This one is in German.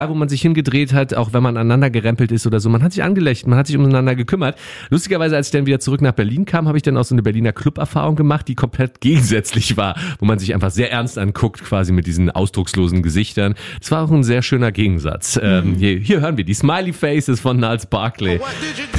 wo man sich hingedreht hat, auch wenn man aneinander gerempelt ist oder so. Man hat sich angelächelt, man hat sich umeinander gekümmert. Lustigerweise, als ich dann wieder zurück nach Berlin kam, habe ich dann auch so eine Berliner Club-Erfahrung gemacht, die komplett gegensätzlich war, wo man sich einfach sehr ernst anguckt, quasi mit diesen ausdruckslosen Gesichtern. Das war auch ein sehr schöner Gegensatz. Hier hören wir die Smiley Faces von Gnarls Barkley.